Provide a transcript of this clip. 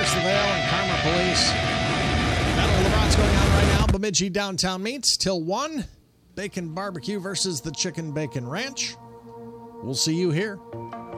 Vale and Karma Police. Battle of the Brats going on right now. Bemidji Downtown Meats till 1. Bacon Barbecue versus the Chicken Bacon Ranch. We'll see you here.